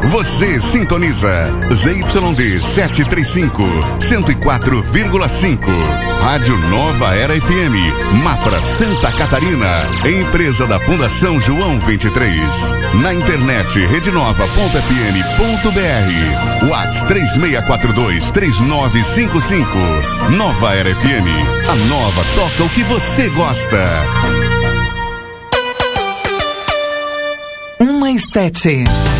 Você sintoniza ZYD 735, 104,5. Rádio Nova Era FM, Mafra, Santa Catarina. Empresa da Fundação João 23. Na internet, redenova.fm.br. WhatsApp 3642-3955. Nova Era FM. A nova toca o que você gosta. 1 e 7.